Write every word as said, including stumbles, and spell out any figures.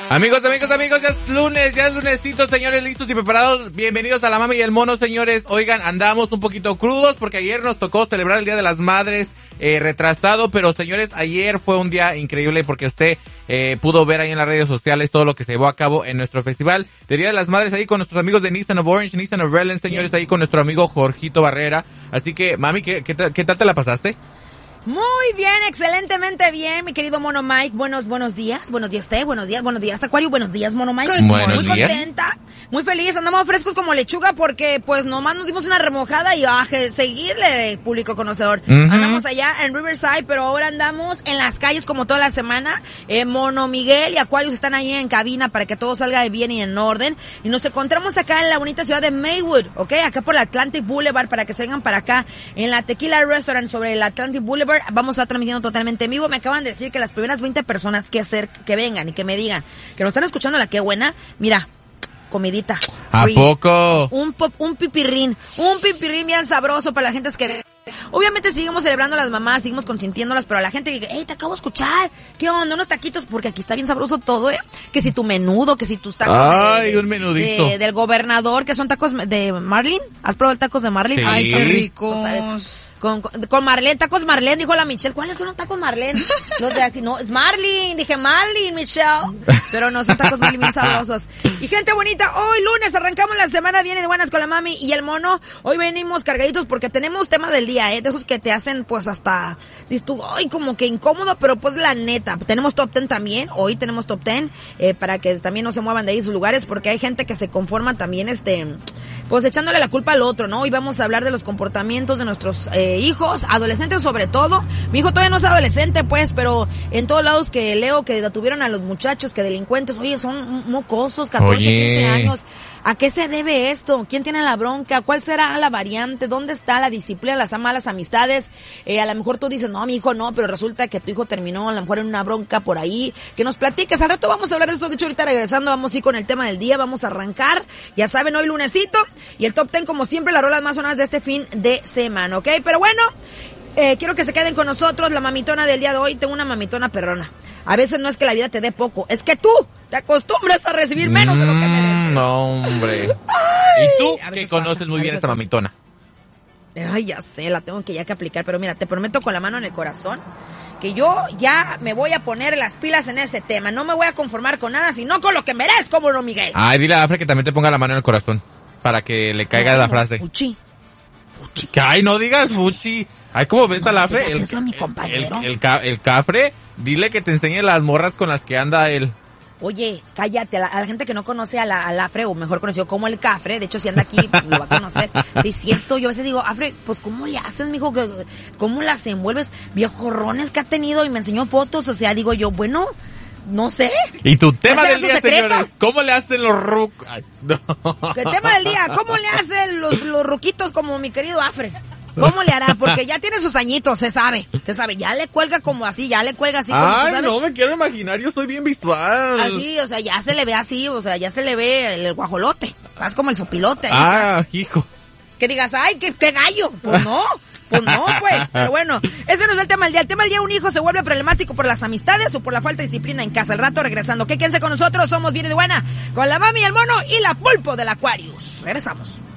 Amigos, amigos, amigos, ya es lunes, ya es lunesito, señores, listos y preparados. Bienvenidos a La Mami y el Mono, señores. Oigan, andamos un poquito crudos porque ayer nos tocó celebrar el Día de las Madres eh, retrasado, pero señores, ayer fue un día increíble porque usted eh, pudo ver ahí en las redes sociales todo lo que se llevó a cabo en nuestro festival de Día de las Madres ahí con nuestros amigos de Nissan of Orange, Nissan of Redlands, señores, ahí con nuestro amigo Jorgito Barrera. Así que, mami, ¿qué, qué, qué tal te la pasaste? Muy bien, excelentemente bien, mi querido Mono Mike. Buenos, buenos días, buenos días, Té, buenos días, buenos días, Acuario, buenos días, Mono Mike. Buenos muy días. contenta, muy feliz, andamos frescos como lechuga porque pues nomás nos dimos una remojada y a seguirle, público conocedor. Uh-huh. Andamos allá en Riverside, pero ahora andamos en las calles como toda la semana. Eh, Mono Miguel y Acuarios están ahí en cabina para que todo salga bien y en orden. Y nos encontramos acá en la bonita ciudad de Maywood, ¿ok? Acá por el Atlantic Boulevard para que se vengan para acá en la Tequila Restaurant sobre el Atlantic Boulevard. Vamos a estar transmitiendo totalmente en vivo. Me acaban de decir que las primeras veinte personas que hacer, que vengan y que me digan que nos están escuchando la que buena, mira, comidita. ¿A free. Poco? Un pop, un pipirrín, un pipirrín bien sabroso para la gente que ve. Obviamente seguimos celebrando a las mamás, seguimos consintiéndolas, pero a la gente que dice, hey, te acabo de escuchar, ¿qué onda? Unos taquitos, porque aquí está bien sabroso todo, ¿eh? Que si tu menudo, que si tus tacos. Ay, de, un menudito. De, del gobernador, que son tacos de Marlin. ¿Has probado tacos de Marlin? Sí. Ay, qué ricos. Con, con, con Marlene, tacos Marlene, dijo la Michelle. ¿Cuáles son los tacos Marlene? Los de aquí, no, es Marlin, dije Marlin, Michelle. Pero no, son tacos Marlin bien sabrosos. Y gente bonita, hoy lunes arrancamos la semana bien de buenas con la Mami y el Mono. Hoy venimos cargaditos porque tenemos tema del día, eh, de esos que te hacen pues hasta, dices tú, ay, como que incómodo, pero pues la neta. Tenemos top ten también, hoy tenemos top ten, eh, para que también no se muevan de ahí sus lugares, porque hay gente que se conforma también, este, pues echándole la culpa al otro, ¿no? Hoy vamos a hablar de los comportamientos de nuestros eh, hijos, adolescentes sobre todo. Mi hijo todavía no es adolescente, pues, pero en todos lados que leo que detuvieron a los muchachos, que delincuentes, oye, son mocosos, catorce, oye. quince años. ¿A qué se debe esto? ¿Quién tiene la bronca? ¿Cuál será la variante? ¿Dónde está la disciplina, las malas amistades? Eh, a lo mejor tú dices, no, mi hijo no, pero resulta que tu hijo terminó a lo mejor en una bronca por ahí. Que nos platiques. Al rato vamos a hablar de esto. De hecho, ahorita regresando vamos a ir con el tema del día. Vamos a arrancar. Ya saben, hoy lunesito. Y el top ten, como siempre, las rolas más sonadas de este fin de semana, ¿ok? Pero bueno, eh, quiero que se queden con nosotros. La mamitona del día de hoy. Tengo una mamitona perrona. A veces no es que la vida te dé poco, es que tú te acostumbras a recibir menos de lo que mereces. No, hombre. Ay, ¿Y tú que conoces pasa, muy bien esta mamitona? Ay, ya sé, la tengo que ya que aplicar, pero mira, te prometo con la mano en el corazón que yo ya me voy a poner las pilas en ese tema. No me voy a conformar con nada, sino con lo que merezco, Bruno Miguel. Ay, dile a Afre que también te ponga la mano en el corazón para que le caiga no, la frase. Fuchi. Fuchi. Ay, no digas fuchi. Ay, ¿cómo ves a la Afre? El, eso, mi compañero. el, el, el, el cafre, dile que te enseñe las morras con las que anda él. Oye, cállate, a la, a la gente que no conoce a la, al Afre, o mejor conocido como el Cafre, de hecho si anda aquí, pues, lo va a conocer. Sí, es cierto, yo a veces digo, Afre, pues ¿cómo le haces, mijo? ¿Cómo las envuelves? Viejorrones que ha tenido y me enseñó fotos, o sea, digo yo, bueno, no sé. Y tu tema ¿No del día, señores, ¿cómo le hacen los ruc... Ay, no. El tema del día, ¿cómo le hacen los, los ruquitos como mi querido Afre? ¿Cómo le hará? Porque ya tiene sus añitos, se sabe, se sabe, ya le cuelga como así, ya le cuelga así como, ay, ¿sabes? No me quiero imaginar, yo soy bien visual. Así, o sea, ya se le ve así, o sea, ya se le ve el guajolote, ¿sabes? Como el sopilote. Ah, ahí, hijo. Que digas, ay, qué, qué gallo, pues no. Pues no, pues, pero bueno, ese no es el tema del día. El tema del día, un hijo se vuelve problemático por las amistades o por la falta de disciplina en casa. El rato regresando. ¿Qué? Quédense con nosotros, somos bien de buena, con la Mami, el Mono y la Pulpo del Aquarius. Regresamos.